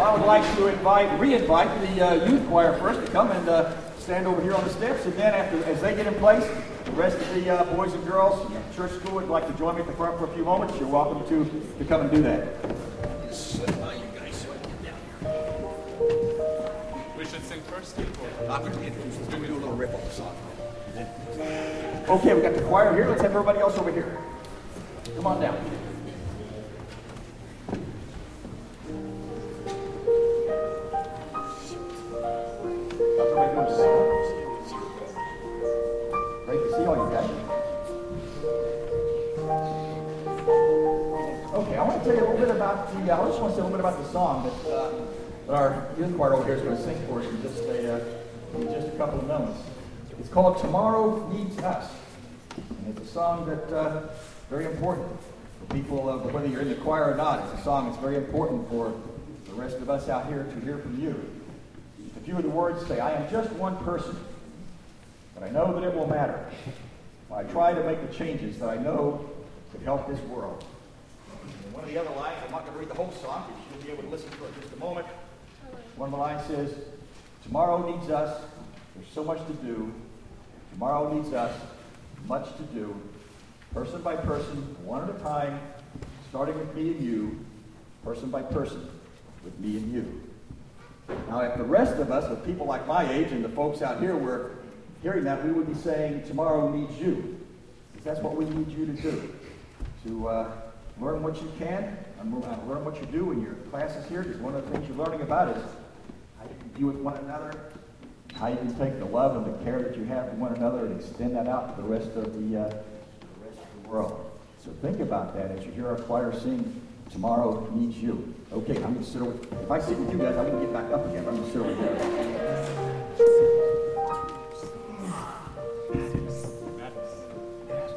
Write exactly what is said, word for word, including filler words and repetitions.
Well, I would like to invite, re-invite the uh, youth choir first to come and uh, stand over here on the steps, and then after, as they get in place, the rest of the uh, boys and girls in church school would like to join me at the front for a few moments. You're welcome to, to come and do that. We should sing first. I'm going to introduce us. We're going to do a little riff on the song. Okay, we got the choir here. Let's have everybody else over here. Come on down. How's everybody doing today? Great to see all you guys. Okay, I want to tell you a little bit about the, uh, I just want to say a little bit about the song that, uh, that our youth choir over here is going to sing for us in just a, uh, in just a couple of moments. It's called Tomorrow Needs Us. And it's a song that uh, is very important for people, uh, whether you're in the choir or not. It's a song that's very important for the rest of us out here to hear from you. A few of the words say, I am just one person, but I know that it will matter. I try to make the changes that I know could help this world. And one of the other lines, I'm not going to read the whole song, but you'll be able to listen to it in just a moment. One of the lines says, tomorrow needs us, there's so much to do. Tomorrow needs us, much to do. Person by person, one at a time, starting with me and you, person by person, with me and you. Now, if the rest of us, with people like my age and the folks out here were hearing that, we would be saying, tomorrow needs you. Because that's what we need you to do. To uh, learn what you can, and learn what you do in your classes here, because one of the things you're learning about is how you can be with one another, how you can take the love and the care that you have for one another and extend that out to the rest of the, uh, the rest of the world. So think about that as you hear our choir sing, Tomorrow Needs You. Okay, I'm going to sit over, if I sit with you guys, I'm going to get back up again. I'm going to sit over there.